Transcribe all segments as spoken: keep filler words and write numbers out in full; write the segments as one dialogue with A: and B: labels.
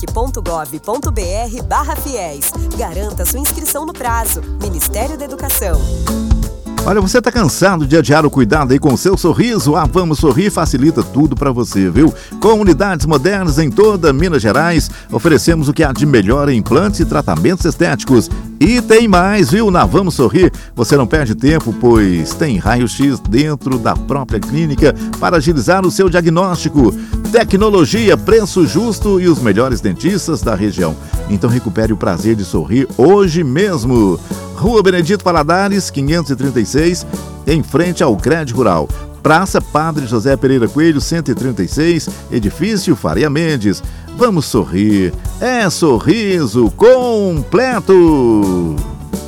A: ponto gov ponto br barra fiéis. Garanta sua inscrição no prazo. Ministério da Educação.
B: Olha, você está cansado de adiar o cuidado aí com o seu sorriso? A Vamos Sorrir facilita tudo para você, viu? Com unidades modernas em toda Minas Gerais, oferecemos o que há de melhor em implantes e tratamentos estéticos. E tem mais, viu? Na Vamos Sorrir, você não perde tempo, pois tem raio-x dentro da própria clínica para agilizar o seu diagnóstico. Tecnologia, preço justo e os melhores dentistas da região. Então recupere o prazer de sorrir hoje mesmo. Rua Benedito Valadares, quinhentos e trinta e seis, em frente ao Crédito Rural. Praça Padre José Pereira Coelho, cento e trinta e seis, Edifício Faria Mendes. Vamos sorrir, é sorriso completo!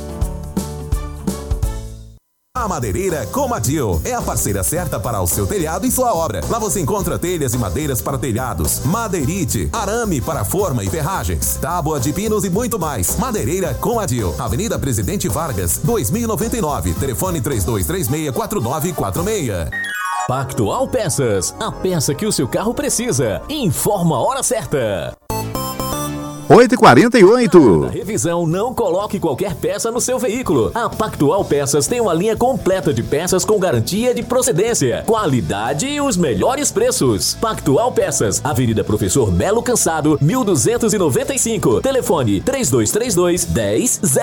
C: A Madeireira Comadil é a parceira certa para o seu telhado e sua obra. Lá você encontra telhas e madeiras para telhados, madeirite, arame para forma e ferragens, tábua de pinos e muito mais. Madeireira Comadil, Avenida Presidente Vargas, dois mil e noventa e nove, telefone três dois três seis, quatro nove quatro seis.
D: Pactual Peças, a peça que o seu carro precisa. Informa a hora certa.
B: oito e quarenta e oito.
D: Na revisão, não coloque qualquer peça no seu veículo. A Pactual Peças tem uma linha completa de peças com garantia de procedência, qualidade e os melhores preços. Pactual Peças, Avenida Professor Melo Cansado, mil duzentos e noventa e cinco. Telefone três dois três dois, um zero zero